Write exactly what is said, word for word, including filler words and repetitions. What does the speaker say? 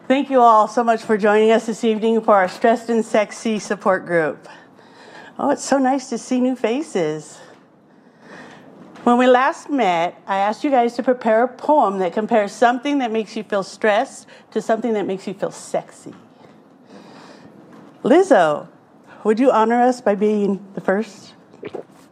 Thank you all so much for joining us this evening for our Stressed and Sexy support group. Oh, it's so nice to see new faces. When we last met, I asked you guys to prepare a poem that compares something that makes you feel stressed to something that makes you feel sexy. Lizzo, would you honor us by being the first?